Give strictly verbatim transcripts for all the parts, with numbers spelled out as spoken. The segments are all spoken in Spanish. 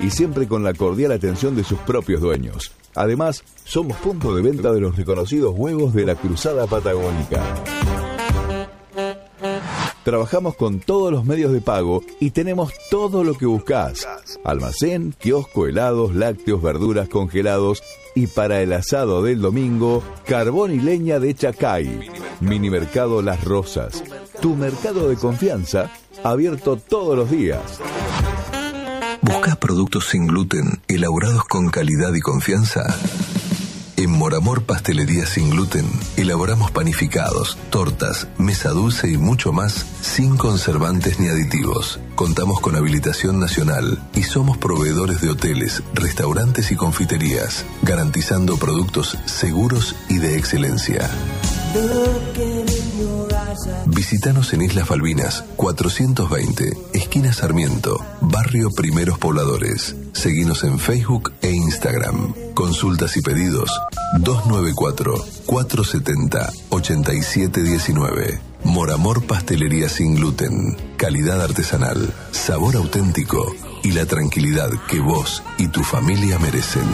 y siempre con la cordial atención de sus propios dueños. Además, somos punto de venta de los reconocidos huevos de la Cruzada Patagónica. Trabajamos con todos los medios de pago y tenemos todo lo que buscás. Almacén, kiosco, helados, lácteos, verduras, congelados y para el asado del domingo, carbón y leña de Chacay. Minimercado Las Rosas, tu mercado de confianza, abierto todos los días. ¿Buscas productos sin gluten, elaborados con calidad y confianza? En Moramor Pastelería Sin Gluten elaboramos panificados, tortas, mesa dulce y mucho más sin conservantes ni aditivos. Contamos con habilitación nacional y somos proveedores de hoteles, restaurantes y confiterías, garantizando productos seguros y de excelencia. Visítanos en Islas Malvinas, cuatrocientos veinte, esquina Sarmiento, barrio Primeros Pobladores. Seguinos en Facebook e Instagram. Consultas y pedidos dos nueve cuatro, cuatro siete cero, ocho siete uno nueve. Moramor Pastelería Sin Gluten. Calidad artesanal, sabor auténtico y la tranquilidad que vos y tu familia merecen.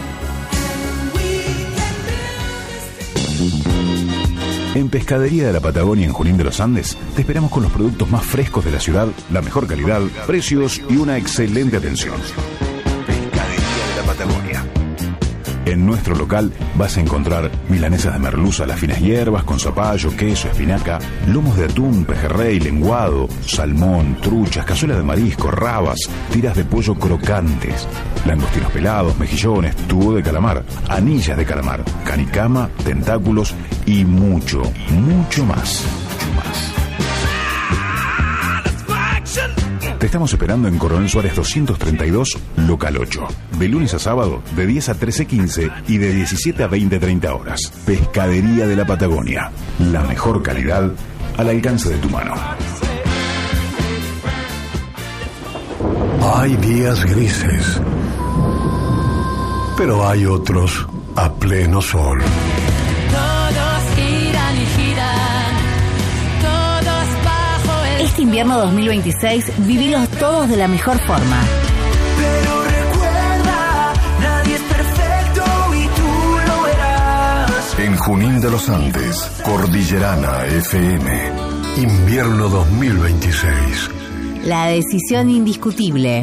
En Pescadería de la Patagonia en Junín de los Andes, te esperamos con los productos más frescos de la ciudad, la mejor calidad, precios y una excelente atención. Pescadería de la Patagonia. En nuestro local vas a encontrar milanesas de merluza a las finas hierbas con zapallo, queso, espinaca, lomos de atún, pejerrey, lenguado, salmón, truchas, cazuela de marisco, rabas, tiras de pollo crocantes, langostinos pelados, mejillones, tubo de calamar, anillas de calamar, canicama, tentáculos y mucho, mucho más. más. Te estamos esperando en Coronel Suárez doscientos treinta y dos, local ocho. De lunes a sábado, de diez a trece quince y de diecisiete a veinte treinta horas. Pescadería de la Patagonia. La mejor calidad al alcance de tu mano. Hay días grises, pero hay otros a pleno sol. Todos giran y giran, todos bajo el... Este invierno dos mil veintiséis, vivilos todos de la mejor forma. Pero recuerda, nadie es perfecto y tú lo verás. En Junín de los Andes, Cordillerana F M. Invierno dos mil veintiséis. La decisión indiscutible.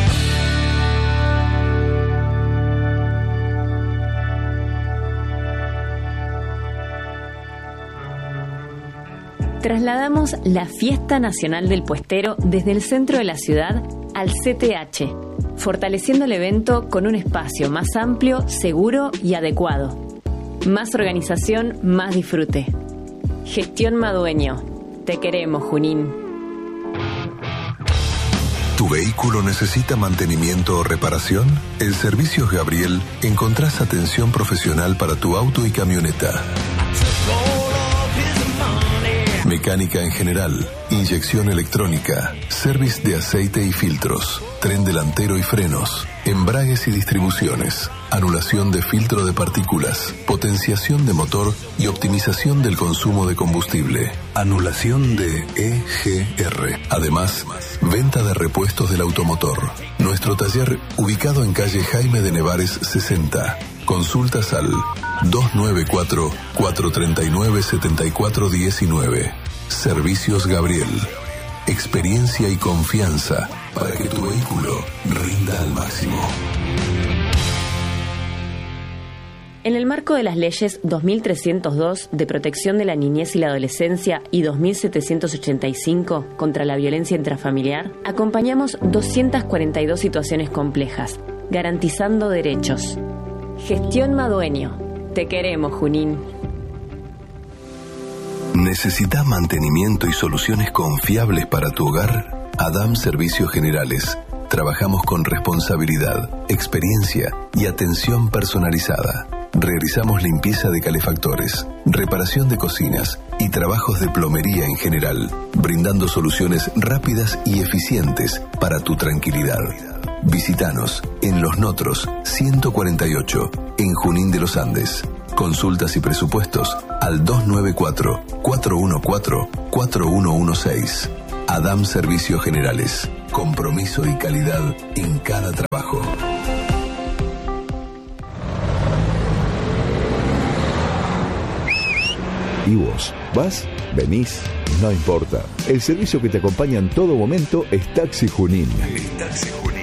Trasladamos la Fiesta Nacional del Puestero desde el centro de la ciudad al C T H, fortaleciendo el evento con un espacio más amplio, seguro y adecuado. Más organización, más disfrute. Gestión Madueño. Te queremos, Junín. ¿Tu vehículo necesita mantenimiento o reparación? En Servicios Gabriel encontrás atención profesional para tu auto y camioneta. Mecánica en general, inyección electrónica, service de aceite y filtros, tren delantero y frenos, embragues y distribuciones, anulación de filtro de partículas, potenciación de motor y optimización del consumo de combustible, anulación de E G R. Además, venta de repuestos del automotor. Nuestro taller, ubicado en calle Jaime de Nevares sesenta. Consultas al dos nueve cuatro, cuatro tres nueve, siete cuatro uno nueve. Servicios Gabriel. Experiencia y confianza para que tu vehículo rinda al máximo. En el marco de las leyes dos mil trescientos dos de protección de la niñez y la adolescencia y dos mil setecientos ochenta y cinco contra la violencia intrafamiliar, acompañamos doscientas cuarenta y dos situaciones complejas, garantizando derechos. Gestión Madueño. Te queremos, Junín. ¿Necesitas mantenimiento y soluciones confiables para tu hogar? Adam Servicios Generales. Trabajamos con responsabilidad, experiencia y atención personalizada. Realizamos limpieza de calefactores, reparación de cocinas y trabajos de plomería en general, brindando soluciones rápidas y eficientes para tu tranquilidad. Visítanos en Los Notros ciento cuarenta y ocho, en Junín de los Andes. Consultas y presupuestos al dos nueve cuatro, cuatro uno cuatro, cuatro uno uno seis. Adam Servicios Generales. compromiso y calidad en cada trabajo. ¿Y vos? ¿Vas? ¿Venís? No importa. El servicio que te acompaña en todo momento es Taxi Junín. Taxi Junín.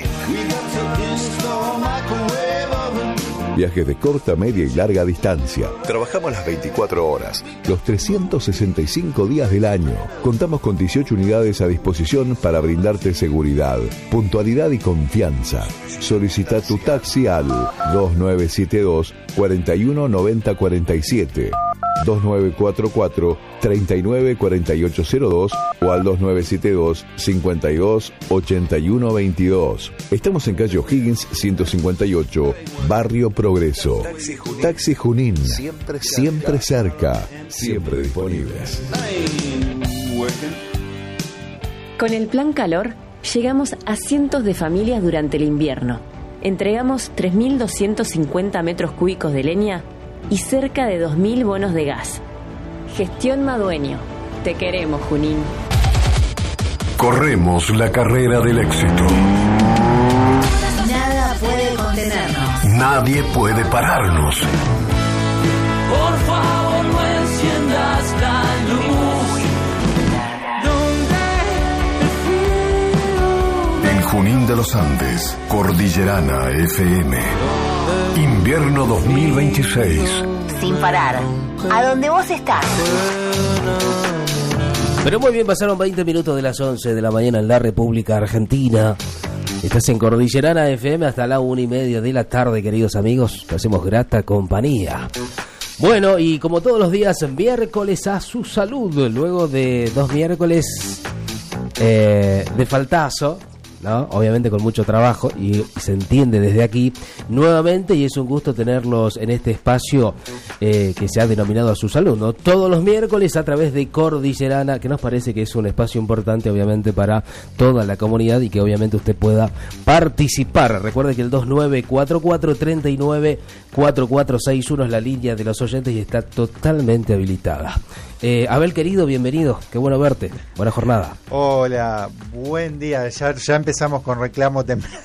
Viajes de corta, media y larga distancia. Trabajamos las veinticuatro horas, los trescientos sesenta y cinco días del año. Contamos con dieciocho unidades a disposición para brindarte seguridad, puntualidad y confianza. Solicita tu taxi al dos nueve siete dos, cuatro uno nueve cero cuatro siete, dos nueve cuatro cuatro, tres nueve cuatro ocho cero dos o al dos nueve siete dos, cinco dos, ocho uno dos dos. Estamos en calle O'Higgins ciento cincuenta y ocho, Barrio Progreso. Taxi Junín. Taxi Junín, Siempre cerca. siempre cerca, siempre disponibles. Con el Plan Calor llegamos a cientos de familias durante el invierno. Entregamos tres mil doscientos cincuenta metros cúbicos de leña y cerca de dos mil bonos de gas. Gestión Madueño. Te queremos, Junín. Corremos la carrera del éxito. Nada puede contenernos. Nadie puede pararnos. Por favor, no enciendas la luz. Donde En Junín de los Andes, Cordillerana F M. Invierno dos mil veintiséis. Sin parar. A donde vos estás. Pero muy bien, pasaron veinte minutos de las once de la mañana en la República Argentina. Estás en Cordillerana F M hasta la una y media de la tarde, queridos amigos. Te hacemos grata compañía. Bueno, y como todos los días, miércoles a su salud. Luego de dos miércoles eh, de faltazo, ¿no? Obviamente con mucho trabajo y se entiende desde aquí nuevamente, y es un gusto tenerlos en este espacio eh, que se ha denominado A Su Salud, ¿no? Todos los miércoles a través de Cordillerana, que nos parece que es un espacio importante obviamente para toda la comunidad y que obviamente usted pueda participar. Recuerde que el dos nueve cuatro cuatro, tres nueve cuatro cuatro seis uno es la línea de los oyentes y está totalmente habilitada. Eh, Abel querido, bienvenido, qué bueno verte, buena jornada. Hola, buen día, ya, ya empezamos con reclamo temprano.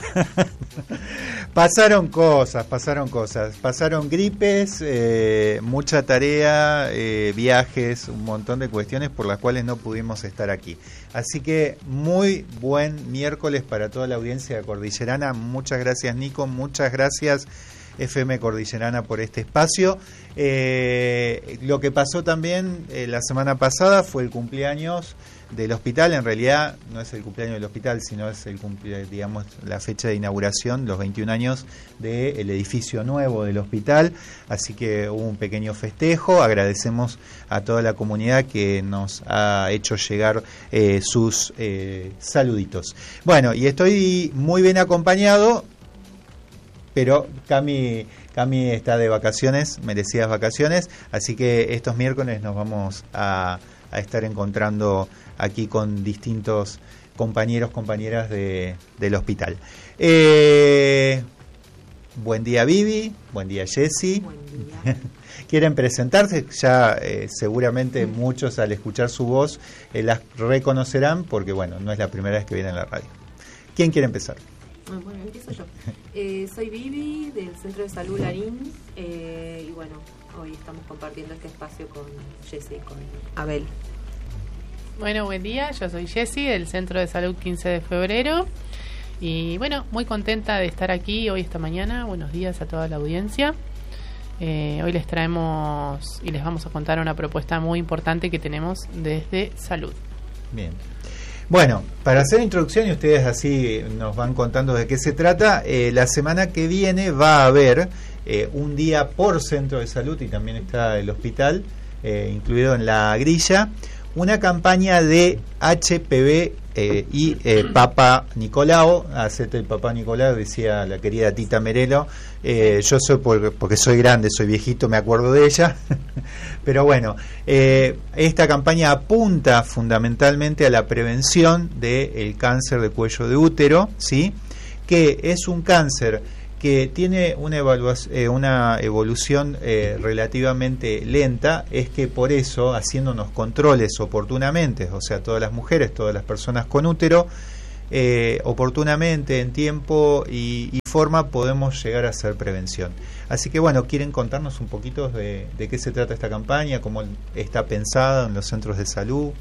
Pasaron cosas, pasaron cosas, pasaron gripes, eh, mucha tarea, eh, viajes, un montón de cuestiones por las cuales no pudimos estar aquí. Así que muy buen miércoles para toda la audiencia de Cordillerana. Muchas gracias, Nico, muchas gracias F M Cordillerana por este espacio. Eh, lo que pasó también eh, la semana pasada fue el cumpleaños del hospital. En realidad no es el cumpleaños del hospital, sino es el cumple, digamos, la fecha de inauguración, los veintiún años del edificio nuevo del hospital. Así que hubo un pequeño festejo. Agradecemos a toda la comunidad que nos ha hecho llegar eh, sus eh, saluditos. Bueno, y estoy muy bien acompañado, pero Cami, Cami está de vacaciones, merecidas vacaciones, así que estos miércoles nos vamos a, a estar encontrando aquí con distintos compañeros, compañeras de, del hospital. Eh, buen día, Vivi, buen día, Jessy. Buen día. ¿Quieren presentarse? Ya eh, seguramente muchos al escuchar su voz eh, las reconocerán, porque bueno, no es la primera vez que vienen a la radio. ¿Quién quiere empezar? Bueno, empiezo yo. Eh, soy Vivi, del Centro de Salud Larín, eh, y bueno, hoy estamos compartiendo este espacio con Jessy y con Abel. Bueno, buen día, yo soy Jessy, del Centro de Salud quince de febrero, y bueno, muy contenta de estar aquí hoy esta mañana. Buenos días a toda la audiencia. Eh, hoy les traemos y les vamos a contar una propuesta muy importante que tenemos desde Salud. Bien. Bueno, para hacer introducción y ustedes así nos van contando de qué se trata, eh, la semana que viene va a haber eh, un día por centro de salud, y también está el hospital eh, incluido en la grilla, una campaña de H P V eh, y eh, Papa Nicolau. Hacete el Papa Nicolau, decía la querida Tita Merelo. Eh, yo soy por, porque soy grande, soy viejito, me acuerdo de ella. Pero bueno, eh, esta campaña apunta fundamentalmente a la prevención del cáncer de cuello de útero, ¿sí? Que es un cáncer que tiene una, evaluación, eh, una evolución eh, relativamente lenta. Es que por eso, haciéndonos controles oportunamente, o sea, todas las mujeres, todas las personas con útero, eh, oportunamente, en tiempo y, y forma, podemos llegar a hacer prevención. Así que bueno, ¿quieren contarnos un poquito de, de qué se trata esta campaña? ¿Cómo está pensada en los centros de salud?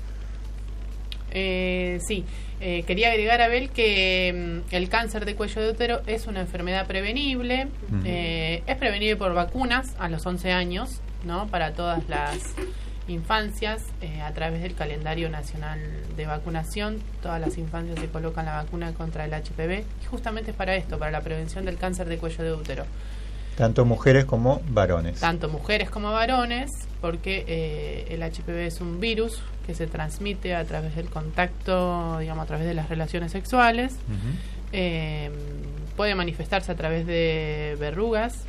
Eh, sí, eh, quería agregar, Abel, que mm, el cáncer de cuello de útero es una enfermedad prevenible, uh-huh. eh, es prevenible por vacunas a los once años, ¿no? Para todas las infancias, eh, a través del calendario nacional de vacunación, todas las infancias se colocan la vacuna contra el H P V, y justamente es para esto, para la prevención del cáncer de cuello de útero. Tanto mujeres como varones. Tanto mujeres como varones, porque eh, el H P V es un virus que se transmite a través del contacto, digamos, a través de las relaciones sexuales. Uh-huh. Eh, puede manifestarse a través de verrugas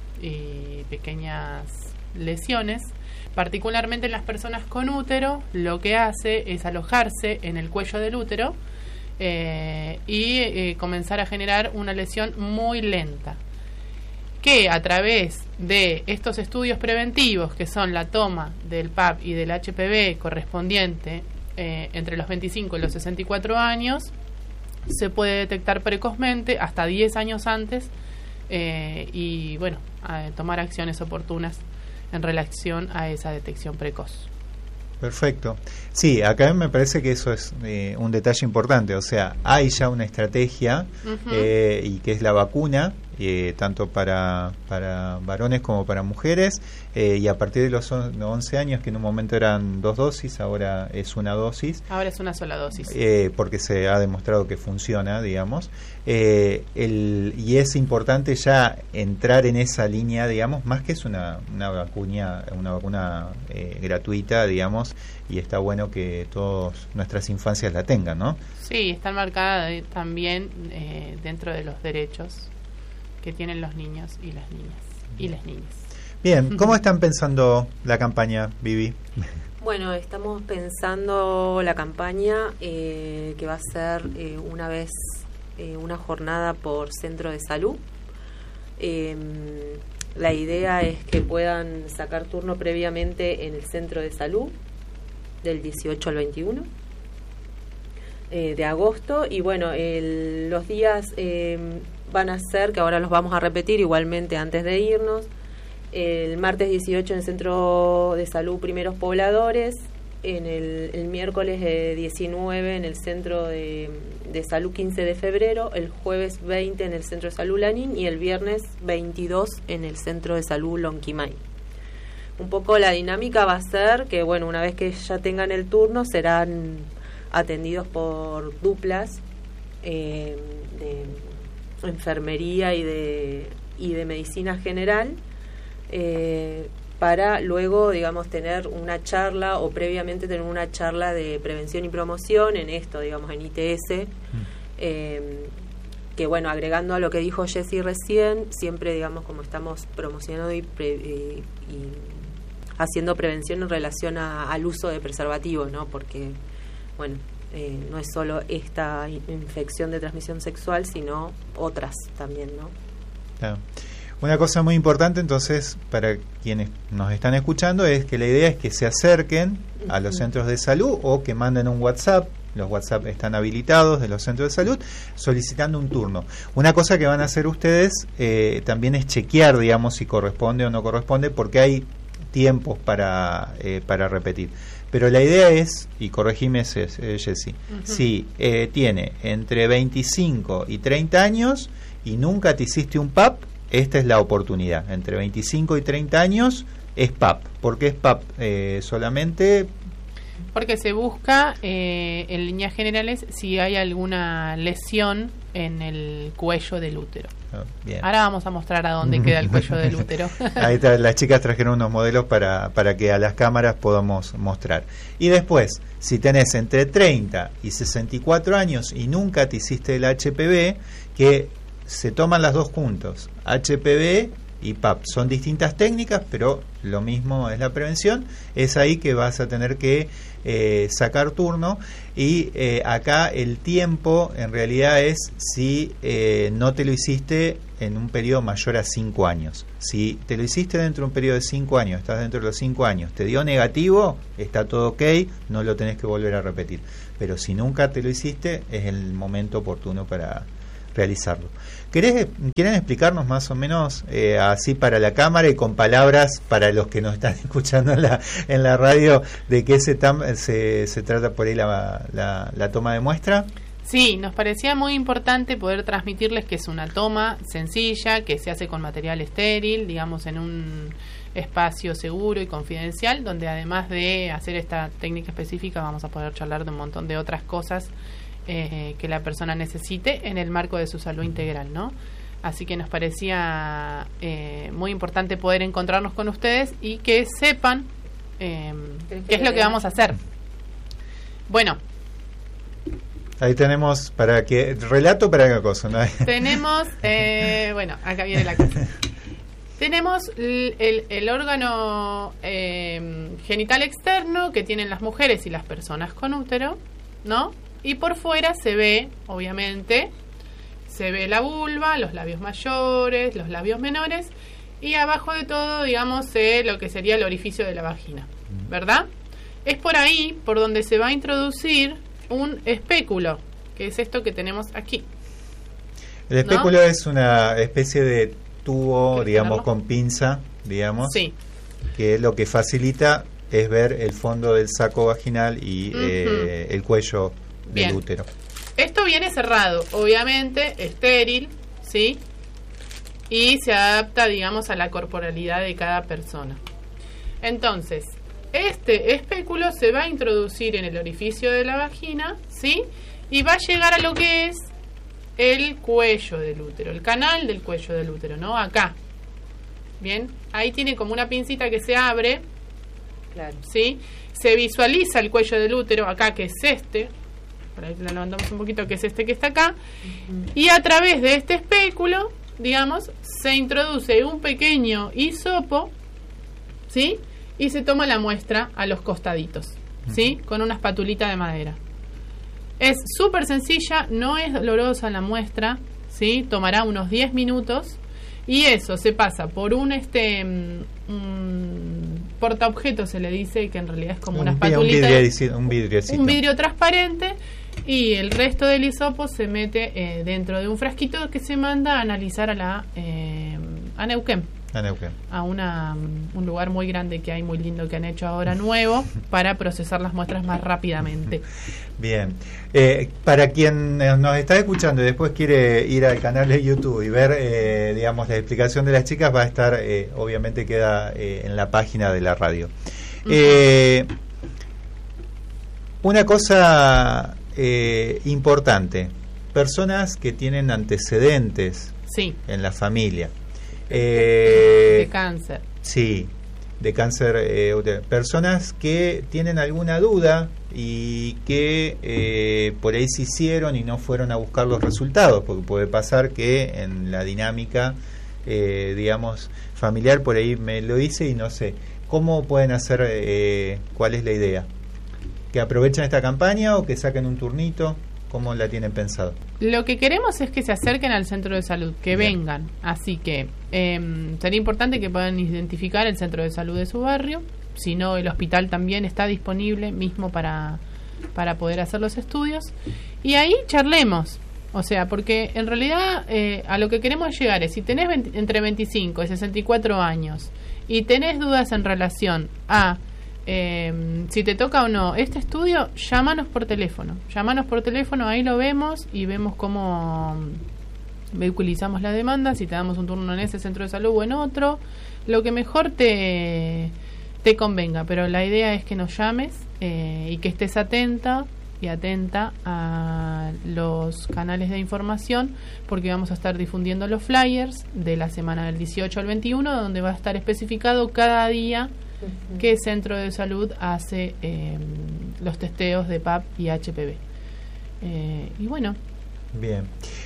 y pequeñas lesiones. Particularmente en las personas con útero, lo que hace es alojarse en el cuello del útero eh, y eh, comenzar a generar una lesión muy lenta, que a través de estos estudios preventivos, que son la toma del P A P y del H P V correspondiente eh, entre los veinticinco y los sesenta y cuatro años, se puede detectar precozmente, hasta diez años antes, eh, y bueno, a tomar acciones oportunas en relación a esa detección precoz. Perfecto. Sí, acá me parece que eso es eh, un detalle importante. O sea, hay ya una estrategia uh-huh. eh, y que es la vacuna, eh, tanto para, para varones como para mujeres, eh, y a partir de los once años, que en un momento eran dos dosis, ahora es una dosis. Ahora es una sola dosis. Eh, porque se ha demostrado que funciona, digamos. Eh, el, y es importante ya entrar en esa línea, digamos, más que es una, una vacuna, una vacuna eh, gratuita, digamos, y está bueno que todas nuestras infancias la tengan, ¿no? Sí, está marcada de, también eh, dentro de los derechos que tienen los niños y las niñas y las niñas. Bien, ¿cómo están pensando la campaña, Vivi? Bueno, estamos pensando la campaña eh, que va a ser eh, una vez eh, una jornada por centro de salud. Eh, la idea es que puedan sacar turno previamente en el centro de salud del dieciocho al veintiuno eh, de agosto, y bueno, el, los días eh, van a ser, que ahora los vamos a repetir igualmente antes de irnos, el martes dieciocho en el Centro de Salud Primeros Pobladores, en el, el miércoles eh, diecinueve en el Centro de, de Salud quince de febrero, el jueves veinte en el Centro de Salud Lanín y el viernes veintidós en el Centro de Salud Lonquimay. Un poco la dinámica va a ser que, bueno, una vez que ya tengan el turno, serán atendidos por duplas eh, de enfermería y de, y de medicina general, eh, para luego, digamos, tener una charla o previamente tener una charla de prevención y promoción en esto, digamos, en I T S, mm. eh, que, bueno, agregando a lo que dijo Jessy recién, siempre, digamos, como estamos promocionando y, pre, eh, y haciendo prevención en relación a, al uso de preservativos, ¿no? Porque, bueno, eh, no es solo esta infección de transmisión sexual, sino otras también, ¿no? Claro. Una cosa muy importante, entonces, para quienes nos están escuchando, es que la idea es que se acerquen a los centros de salud o que manden un WhatsApp. Los WhatsApp están habilitados de los centros de salud, solicitando un turno. Una cosa que van a hacer ustedes eh, también es chequear, digamos, si corresponde o no corresponde, porque hay tiempos para, eh, para repetir. Pero la idea es, y corregime, eh, Jessy, uh-huh. si eh, tiene entre veinticinco y treinta años y nunca te hiciste un P A P, esta es la oportunidad. Entre veinticinco y treinta años es P A P. ¿Por qué es P A P? Eh, solamente... Porque se busca, eh, en líneas generales, si hay alguna lesión en el cuello del útero. Oh, bien. Ahora vamos a mostrar a dónde queda el cuello del útero. Ahí está, las chicas trajeron unos modelos para, para que a las cámaras podamos mostrar. Y después, si tenés entre treinta y sesenta y cuatro años y nunca te hiciste el H P V, que se toman las dos juntos, H P V y P A P. Son distintas técnicas, pero lo mismo es la prevención. Es ahí que vas a tener que eh, sacar turno, y eh, acá el tiempo en realidad es si eh, no te lo hiciste en un periodo mayor a cinco años. Si te lo hiciste dentro de un periodo de cinco años, estás dentro de los cinco años, te dio negativo, está todo ok, no lo tenés que volver a repetir. Pero si nunca te lo hiciste, es el momento oportuno para realizarlo. ¿Querés, ¿Quieren explicarnos más o menos eh, así para la cámara y con palabras para los que nos están escuchando en la, en la radio, de qué se, tam, se, se trata por ahí la, la, la toma de muestra? Sí, nos parecía muy importante poder transmitirles que es una toma sencilla, que se hace con material estéril, digamos, en un espacio seguro y confidencial, donde además de hacer esta técnica específica vamos a poder charlar de un montón de otras cosas eh, que la persona necesite en el marco de su salud integral, ¿no? Así que nos parecía eh, muy importante poder encontrarnos con ustedes y que sepan eh, qué es lo que vamos a hacer. Bueno, ahí tenemos, para que relato para qué cosa, ¿no? Tenemos, eh, bueno, acá viene la cosa. Tenemos el, el, el órgano eh, genital externo que tienen las mujeres y las personas con útero, ¿no? Y por fuera se ve, obviamente, se ve la vulva, los labios mayores, los labios menores, y abajo de todo, digamos, eh, lo que sería el orificio de la vagina, ¿verdad? Es por ahí por donde se va a introducir un espéculo, que es esto que tenemos aquí. El espéculo, ¿no?, es una especie de tubo, digamos, tenerlo? con pinza, digamos, sí, que lo que facilita es ver el fondo del saco vaginal y uh-huh. eh, el cuello Bien. del útero. Esto viene cerrado, obviamente, estéril, ¿sí? Y se adapta, digamos, a la corporalidad de cada persona. Entonces, este espéculo se va a introducir en el orificio de la vagina, ¿sí? Y va a llegar a lo que es el cuello del útero, el canal del cuello del útero, ¿no? Acá. Bien, ahí tiene como una pincita que se abre, claro, ¿sí? Se visualiza el cuello del útero acá, que es este. Por ahí la levantamos un poquito, que es este que está acá. Uh-huh. Y a través de este espéculo, digamos, se introduce un pequeño hisopo, ¿sí? Y se toma la muestra a los costaditos, ¿sí? Con una espatulita de madera. Es súper sencilla, no es dolorosa la muestra, ¿sí? Tomará unos diez minutos. Y eso se pasa por un este un portaobjeto, se le dice, que en realidad es como un, una espatulita, un, vidrio, un, vidriocito. un vidrio transparente, y el resto del hisopo se mete eh, dentro de un frasquito que se manda a analizar a la eh, a Neuquén, a Neuquén, a una un lugar muy grande que hay, muy lindo, que han hecho ahora nuevo, para procesar las muestras más rápidamente. Bien, eh, para quien nos está escuchando y después quiere ir al canal de YouTube y ver, eh, digamos, la explicación de las chicas, va a estar, eh, obviamente queda eh, en la página de la radio. Uh-huh. Eh, una cosa eh, importante, personas que tienen antecedentes sí. en la familia. Eh, de cáncer. Sí, de cáncer. Eh, personas que tienen alguna duda y que eh, por ahí se hicieron y no fueron a buscar los resultados, porque puede pasar que en la dinámica, eh, digamos, familiar, por ahí me lo hice y no sé. ¿Cómo pueden hacer? Eh, ¿Cuál es la idea? ¿Que aprovechen esta campaña o que saquen un turnito? ¿Cómo la tienen pensado? Lo que queremos es que se acerquen al centro de salud, que Bien. vengan. Así que eh, sería importante que puedan identificar el centro de salud de su barrio. Si no, el hospital también está disponible mismo para, para poder hacer los estudios. Y ahí charlemos. O sea, porque en realidad eh, a lo que queremos llegar es, si tenés veinte, entre veinticinco y sesenta y cuatro años y tenés dudas en relación a Eh, si te toca o no este estudio, llámanos por teléfono. Llámanos por teléfono, ahí lo vemos y vemos cómo vehiculizamos la demanda, si te damos un turno en ese centro de salud o en otro, lo que mejor te, te convenga. Pero la idea es que nos llames eh, y que estés atenta y atenta a los canales de información, porque vamos a estar difundiendo los flyers de la semana del dieciocho al veintiuno, donde va a estar especificado cada día qué centro de salud hace eh, los testeos de P A P y H P V. Eh, y bueno. Bien.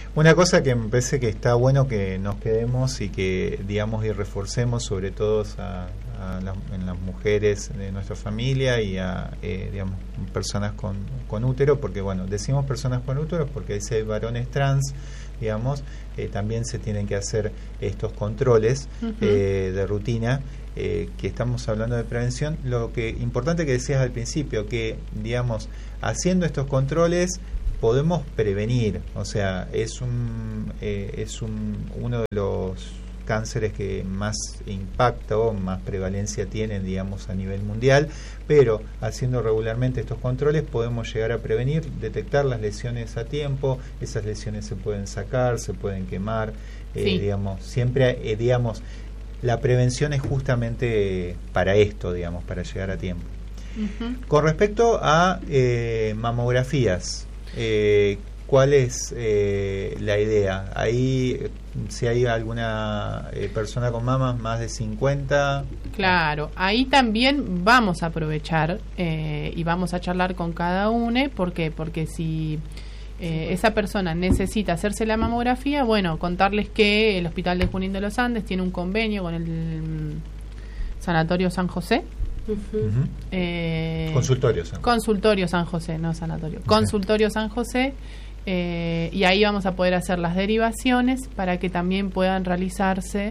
Una cosa que me parece que está bueno que nos quedemos y que, digamos, y reforcemos sobre todo a, a las, en las mujeres de nuestra familia y a, eh, digamos, personas con, con útero, porque, bueno, decimos personas con útero porque si hay varones trans, digamos, eh, también se tienen que hacer estos controles uh-huh. eh, de rutina, eh, que estamos hablando de prevención. Lo que importante que decías al principio, que, digamos, haciendo estos controles podemos prevenir, o sea, es un eh, es un uno de los cánceres que más impacto, más prevalencia tienen, digamos, a nivel mundial, pero haciendo regularmente estos controles podemos llegar a prevenir, detectar las lesiones a tiempo. Esas lesiones se pueden sacar, se pueden quemar, eh, sí. digamos, siempre, eh, digamos, la prevención es justamente para esto, digamos, para llegar a tiempo. Uh-huh. Con respecto a eh, mamografías, Eh, ¿cuál es eh, la idea? Ahí, si hay alguna eh, persona con mamas más de cincuenta... Claro, ahí también vamos a aprovechar eh, y vamos a charlar con cada uno. ¿Por qué? Porque si eh, esa persona necesita hacerse la mamografía, bueno, contarles que el Hospital de Junín de los Andes tiene un convenio con el Sanatorio San José. Uh-huh. Eh, Consultorio San José. Consultorio San José, no sanatorio. Okay. Consultorio San José, eh, y ahí vamos a poder hacer las derivaciones para que también puedan realizarse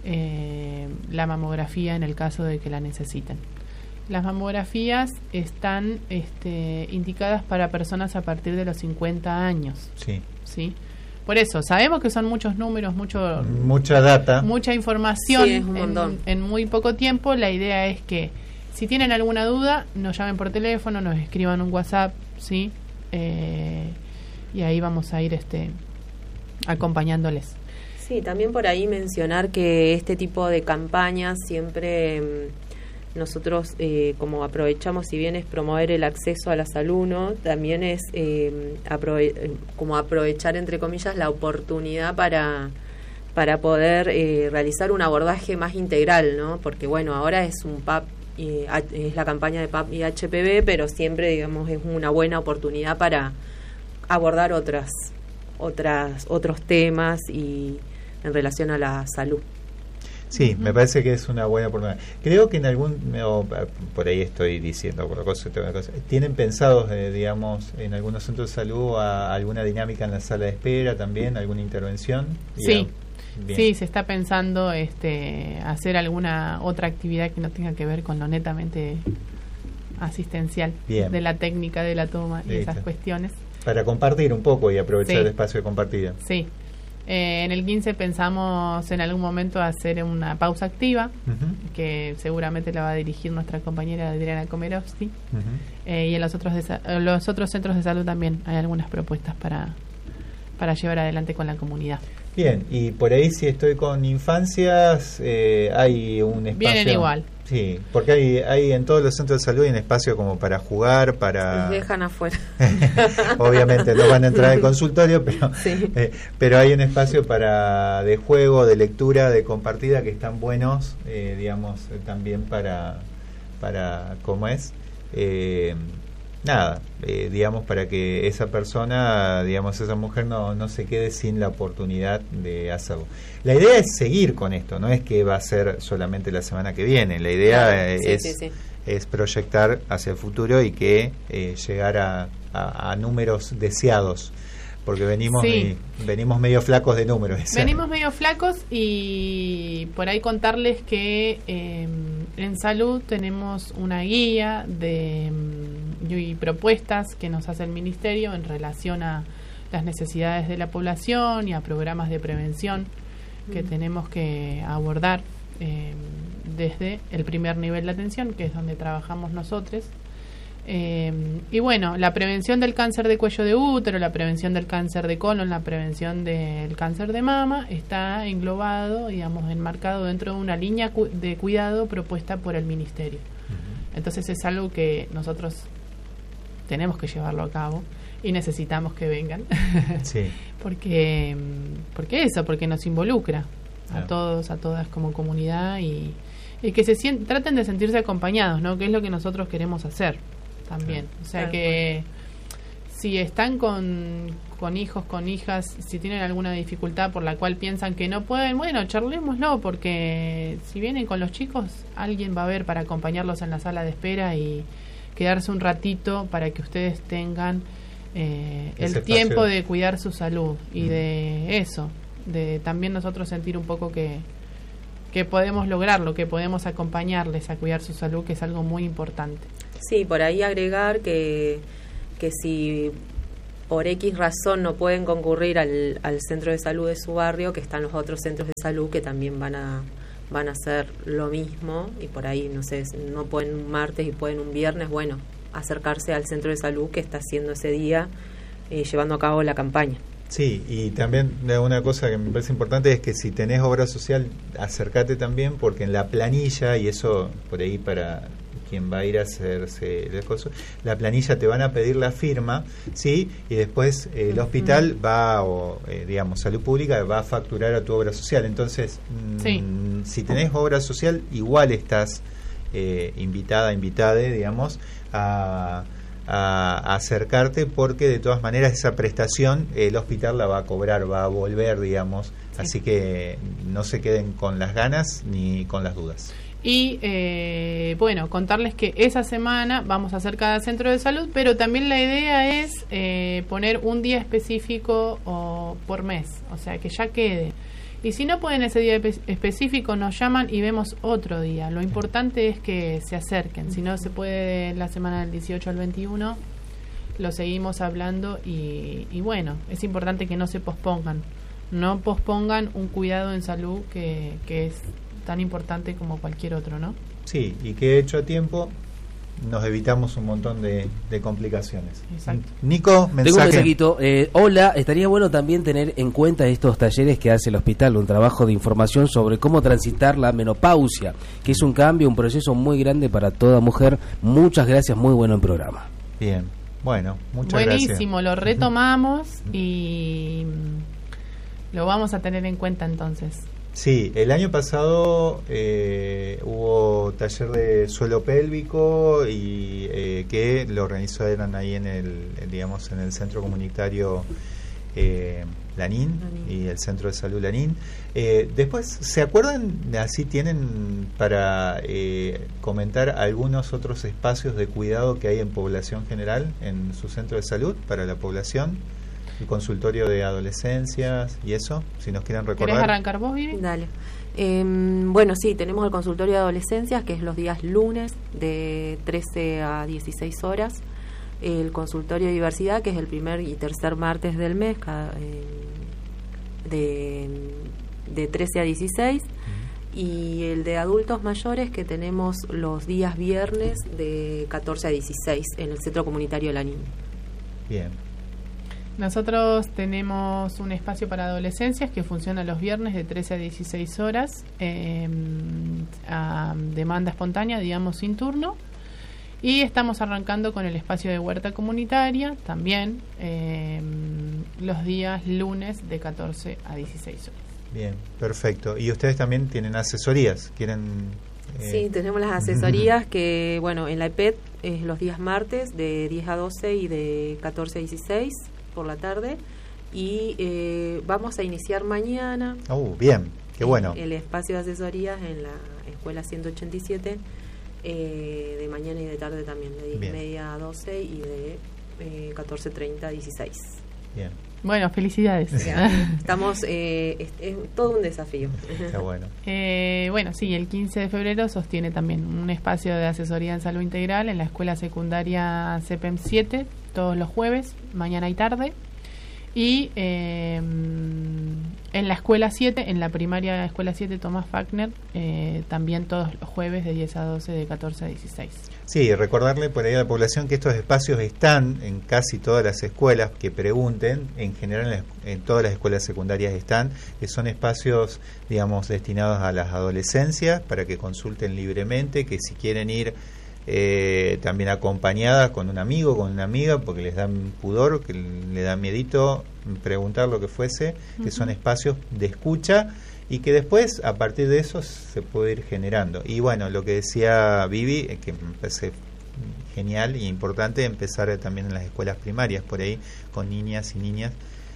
eh, la mamografía en el caso de que la necesiten. Las mamografías están este, indicadas para personas a partir de los cincuenta años. Sí. ¿Sí? Por eso, sabemos que son muchos números, mucho, mucha data, mucha información, sí, es un montón. En, en muy poco tiempo. La idea es que si tienen alguna duda, nos llamen por teléfono, nos escriban un WhatsApp, ¿sí? Eh, y ahí vamos a ir este acompañándoles. Sí, también por ahí mencionar que este tipo de campañas siempre mmm, nosotros eh, como aprovechamos, si bien es promover el acceso a la salud, ¿no? También es eh, aprove- como aprovechar, entre comillas, la oportunidad para para poder eh, realizar un abordaje más integral, ¿no? Porque, bueno, ahora es un P A P, eh, es la campaña de P A P y H P V, pero siempre, digamos, es una buena oportunidad para abordar otras otras otros temas y en relación a la salud. Sí, me parece que es una buena oportunidad. Creo que en algún, no, por ahí estoy diciendo por cosa, cosa, ¿tienen pensados, eh, digamos, en algunos centros de salud a alguna dinámica en la sala de espera también, alguna intervención? Sí, bien. Sí, se está pensando este hacer alguna otra actividad que no tenga que ver con lo netamente asistencial, bien, de la técnica de la toma. Listo. Y esas cuestiones. Para compartir un poco y aprovechar, sí, el espacio de compartida. Sí. Eh, en el quince pensamos en algún momento hacer una pausa activa, uh-huh, que seguramente la va a dirigir nuestra compañera Adriana Komerovsky. Uh-huh. Eh, y en los otros, de, los otros centros de salud también hay algunas propuestas para, para llevar adelante con la comunidad. Bien, y por ahí si estoy con infancias, eh, hay un espacio... Vienen igual. Sí, porque hay, hay en todos los centros de salud hay un espacio como para jugar, para... Los dejan afuera. Obviamente no van a entrar al consultorio, pero sí, eh, pero hay un espacio para de juego, de lectura, de compartida que están buenos, eh, digamos, eh, también para, para ¿cómo es? Eh, nada, eh, digamos, para que esa persona, digamos, esa mujer no, no se quede sin la oportunidad de hacerlo. La idea es seguir con esto, no es que va a ser solamente la semana que viene, la idea, claro, eh, sí, es, sí, sí. es proyectar hacia el futuro y que eh, llegar a, a, a números deseados, porque venimos sí. y, venimos medio flacos de números. Venimos medio flacos y por ahí contarles que eh, en salud tenemos una guía de y propuestas que nos hace el Ministerio en relación a las necesidades de la población y a programas de prevención que mm. tenemos que abordar eh, desde el primer nivel de atención, que es donde trabajamos nosotros. Eh, y bueno, la prevención del cáncer de cuello de útero, la prevención del cáncer de colon, la prevención del cáncer de mama está englobado, digamos, enmarcado dentro de una línea cu- de cuidado propuesta por el Ministerio. Uh-huh. Entonces es algo que nosotros tenemos que llevarlo a cabo y necesitamos que vengan. Sí. porque porque eso, porque nos involucra a claro. todos, a todas como comunidad y, y que se sient- traten de sentirse acompañados, ¿no? Que es lo que nosotros queremos hacer también. O sea claro, que si están con, con hijos, con hijas, si tienen alguna dificultad por la cual piensan que no pueden, bueno, charlémoslo, porque si vienen con los chicos, alguien va a ver para acompañarlos en la sala de espera y quedarse un ratito para que ustedes tengan eh, el tiempo de cuidar su salud y mm. de eso, de también nosotros sentir un poco que, que podemos lograrlo, que podemos acompañarles a cuidar su salud, que es algo muy importante. Sí, por ahí agregar que, que si por X razón no pueden concurrir al, al centro de salud de su barrio, que están los otros centros de salud que también van a van a hacer lo mismo, y por ahí, no sé, no pueden un martes y pueden un viernes, bueno, acercarse al centro de salud que está haciendo ese día, eh, llevando a cabo la campaña. Sí, y también una cosa que me parece importante es que si tenés obra social, acércate también, porque en la planilla, y eso por ahí para quien va a ir a hacerse el esfuerzo, la planilla te van a pedir la firma, ¿sí? Y después eh, el hospital uh-huh. va, o eh, digamos, salud pública va a facturar a tu obra social. Entonces, sí. mmm, si tenés obra social, igual estás eh, invitada, invitada, digamos, a... A, a acercarte, porque de todas maneras esa prestación eh, el hospital la va a cobrar, va a volver, digamos, sí. Así que no se queden con las ganas ni con las dudas. Y eh, bueno, contarles que esa semana vamos a hacer cada centro de salud, pero también la idea es eh, poner un día específico o por mes, o sea, que ya quede. Y si no pueden ese día específico, nos llaman y vemos otro día. Lo importante es que se acerquen. Si no se puede la semana del dieciocho al veintiuno, lo seguimos hablando y, y bueno, es importante que no se pospongan. No pospongan un cuidado en salud que, que es tan importante como cualquier otro, ¿no? Sí, y que hecho a tiempo nos evitamos un montón de, de complicaciones. Exacto. Nico, mensaje. Tengo un mensajito. Eh, hola, estaría bueno también tener en cuenta estos talleres que hace el hospital, un trabajo de información sobre cómo transitar la menopausia, que es un cambio, un proceso muy grande para toda mujer. Muchas gracias, muy bueno el programa. Bien, bueno, muchas Buenísimo, gracias. Buenísimo, lo retomamos y lo vamos a tener en cuenta entonces. Sí, el año pasado eh, hubo taller de suelo pélvico y eh, que lo organizaron ahí en el, digamos, en el centro comunitario eh, Lanín, Lanín y el centro de salud Lanín. Eh, después, ¿se acuerdan? Así tienen para eh, comentar algunos otros espacios de cuidado que hay en población general, en su centro de salud para la población. El consultorio de adolescencias y eso, si nos quieren recordar. ¿Querés arrancar vos, Vivi? Dale. Eh, bueno, sí, tenemos el consultorio de adolescencias, que es los días lunes de trece a dieciséis horas. El consultorio de diversidad, que es el primer y tercer martes del mes, cada, eh, de, de trece a dieciséis. Uh-huh. Y el de adultos mayores, que tenemos los días viernes de catorce a dieciséis en el Centro Comunitario de Lanín. Bien. Nosotros tenemos un espacio para adolescencias que funciona los viernes de trece a dieciséis horas, eh, a demanda espontánea, digamos, sin turno. Y estamos arrancando con el espacio de huerta comunitaria, también eh, los días lunes de catorce a dieciséis horas. Bien, perfecto. ¿Y ustedes también tienen asesorías? ¿Quieren...? Eh... Sí, tenemos las asesorías que, bueno, en la E P E T es los días martes de diez a doce y de catorce a dieciséis por la tarde, y eh, vamos a iniciar mañana. Oh, bien, qué bueno. El, el espacio de asesorías en la escuela ciento ochenta y siete, eh, de mañana y de tarde también, de diez y media a doce y de eh, catorce treinta a dieciséis. Bien. Bueno, felicidades. Estamos, eh, es, es todo un desafío. Está bueno. Eh, bueno, sí, el quince de febrero sostiene también un espacio de asesoría en salud integral en la escuela secundaria C P E M siete, todos los jueves, mañana y tarde. Y eh, en la escuela siete, en la primaria escuela siete Tomás Fagner, eh, también todos los jueves de diez a doce, de catorce a dieciséis. Sí, recordarle por ahí a la población que estos espacios están en casi todas las escuelas, que pregunten, en general en, las, en todas las escuelas secundarias están, que son espacios, digamos, destinados a las adolescencias, para que consulten libremente, que si quieren ir eh, también acompañadas con un amigo, con una amiga, porque les dan pudor, que le da miedito preguntar lo que fuese, uh-huh. que son espacios de escucha y que después a partir de eso se puede ir generando. Y bueno, lo que decía Vivi, que me parece genial y importante empezar también en las escuelas primarias, por ahí, con niñas y niñas,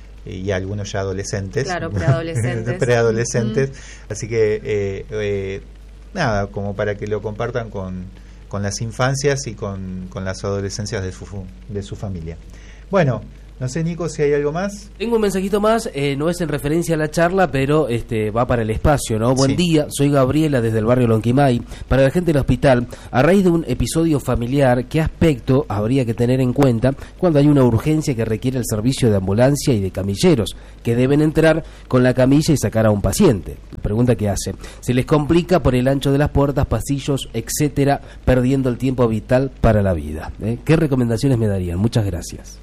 y algunos ya adolescentes. Claro, preadolescentes. preadolescentes. Mm. Así que, eh, eh, nada, como para que lo compartan con, con las infancias y con, con las adolescencias de su, de su familia. Bueno, no sé, Nico, si hay algo más. Tengo un mensajito más, eh, no es en referencia a la charla, pero este va para el espacio, ¿no? Buen sí. día, soy Gabriela desde el barrio Lonquimay. Para la gente del hospital, a raíz de un episodio familiar, ¿qué aspecto habría que tener en cuenta cuando hay una urgencia que requiere el servicio de ambulancia y de camilleros, que deben entrar con la camilla y sacar a un paciente? Pregunta que hace. Se les complica por el ancho de las puertas, pasillos, etcétera, perdiendo el tiempo vital para la vida. ¿eh? ¿Qué recomendaciones me darían? Muchas gracias.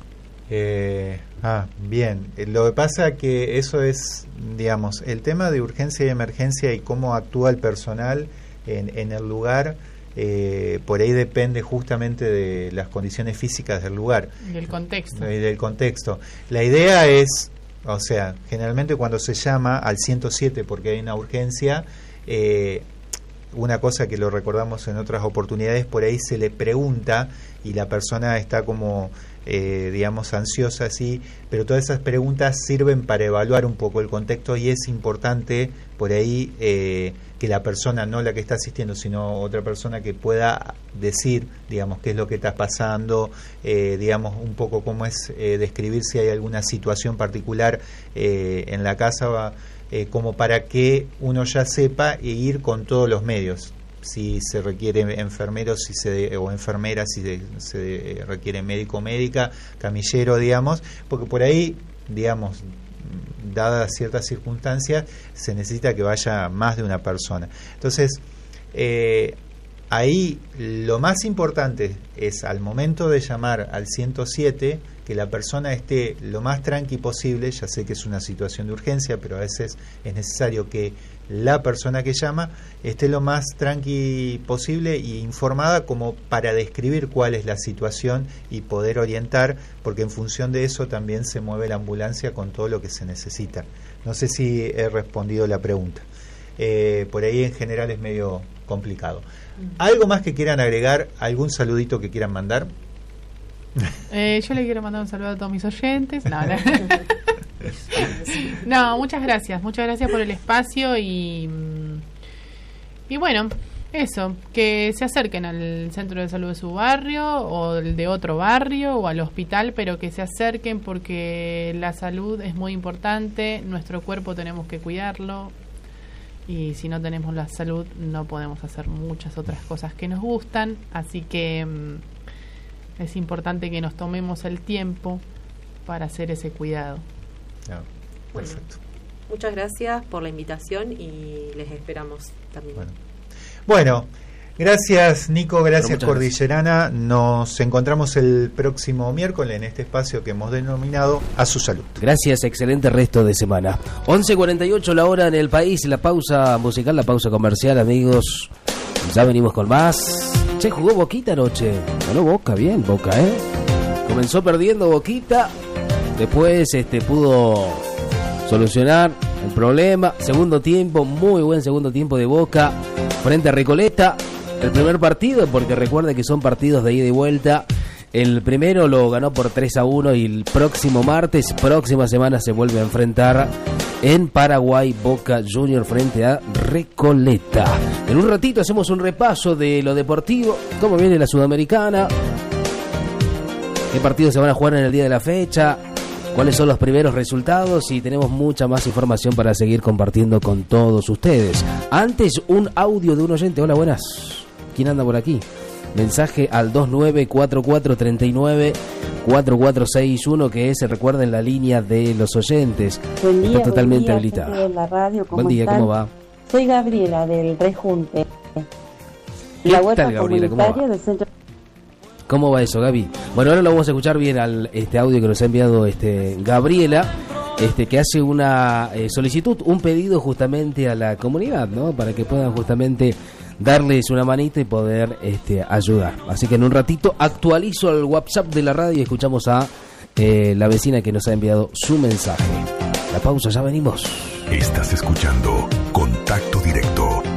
Eh, ah, bien. Lo que pasa que eso es, digamos, el tema de urgencia y emergencia y cómo actúa el personal en, en el lugar, eh, por ahí depende justamente de las condiciones físicas del lugar. Y del contexto. Y del contexto. La idea es, o sea, generalmente cuando se llama al ciento siete porque hay una urgencia, eh, una cosa que lo recordamos en otras oportunidades, por ahí se le pregunta y la persona está como... Eh, digamos ansiosa, sí, pero todas esas preguntas sirven para evaluar un poco el contexto y es importante por ahí eh, que la persona, no la que está asistiendo, sino otra persona que pueda decir, digamos, qué es lo que está pasando, eh, digamos, un poco cómo es eh, describir si hay alguna situación particular eh, en la casa, eh, como para que uno ya sepa e ir con todos los medios. Si se requiere enfermeros si se, o enfermeras, si se, se requiere médico o médica, camillero, digamos, porque por ahí, digamos, dadas ciertas circunstancias, se necesita que vaya más de una persona. Entonces, eh, ahí lo más importante es al momento de llamar al ciento siete, que la persona esté lo más tranqui posible. Ya sé que es una situación de urgencia, pero a veces es necesario que la persona que llama esté lo más tranqui posible y informada como para describir cuál es la situación y poder orientar, porque en función de eso también se mueve la ambulancia con todo lo que se necesita. No sé si he respondido la pregunta. Eh, por ahí en general es medio complicado. ¿Algo más que quieran agregar? ¿Algún saludito que quieran mandar? Eh, yo le quiero mandar un saludo a todos mis oyentes. No, no. No, muchas gracias, muchas gracias por el espacio y y bueno, eso, que se acerquen al centro de salud de su barrio o el de otro barrio o al hospital, pero que se acerquen porque la salud es muy importante, nuestro cuerpo tenemos que cuidarlo y si no tenemos la salud no podemos hacer muchas otras cosas que nos gustan, así que es importante que nos tomemos el tiempo para hacer ese cuidado. Ah, perfecto. Bueno, muchas gracias por la invitación y les esperamos también. Bueno, bueno gracias Nico, gracias Cordillerana. Gracias. Nos encontramos el próximo miércoles en este espacio que hemos denominado A Su Salud. Gracias, excelente resto de semana. once cuarenta y ocho la hora en el país, la pausa musical, la pausa comercial, amigos. Ya venimos con más. Che, jugó Boquita anoche. Ganó Boca, bien Boca, ¿eh? Comenzó perdiendo Boquita. Después este pudo solucionar el problema. Segundo tiempo, muy buen segundo tiempo de Boca frente a Recoleta. El primer partido, porque recuerde que son partidos de ida y vuelta. El primero lo ganó por tres a uno y el próximo martes, próxima semana, se vuelve a enfrentar en Paraguay Boca Junior frente a Recoleta. En un ratito hacemos un repaso de lo deportivo, cómo viene la Sudamericana, qué partidos se van a jugar en el día de la fecha, cuáles son los primeros resultados y tenemos mucha más información para seguir compartiendo con todos ustedes. Antes, un audio de un oyente. Hola, buenas. ¿Quién anda por aquí? Mensaje al dos nueve cuatro cuatro tres nueve cuatro cuatro seis uno, que es, recuerden, la línea de los oyentes. Buen día, está totalmente buen día, habilitada. De la radio, ¿cómo buen día, están? ¿cómo va? Soy Gabriela del Rejunte. ¿Qué La tal, huerta Gabriela? ¿Cómo comunitaria va? del centro. ¿Cómo va eso, Gaby? Bueno, ahora lo vamos a escuchar bien al este audio que nos ha enviado este Gabriela, este que hace una eh, solicitud, un pedido justamente a la comunidad, ¿no? Para que puedan justamente darles una manita y poder este ayudar. Así que en un ratito actualizo el WhatsApp de la radio y escuchamos a eh, la vecina que nos ha enviado su mensaje. La pausa, ya venimos. Estás escuchando Contacto Directo.